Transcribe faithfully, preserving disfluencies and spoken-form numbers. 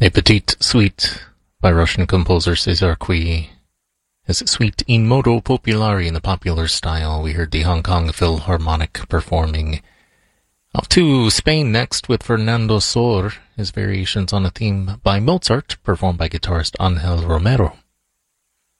A Petite Suite by Russian composer César Cui is Suite in Modo Popolare in the popular style. We heard the Hong Kong Philharmonic performing. Off to Spain next with Fernando Sor, his variations on a theme by Mozart, performed by guitarist Angel Romero.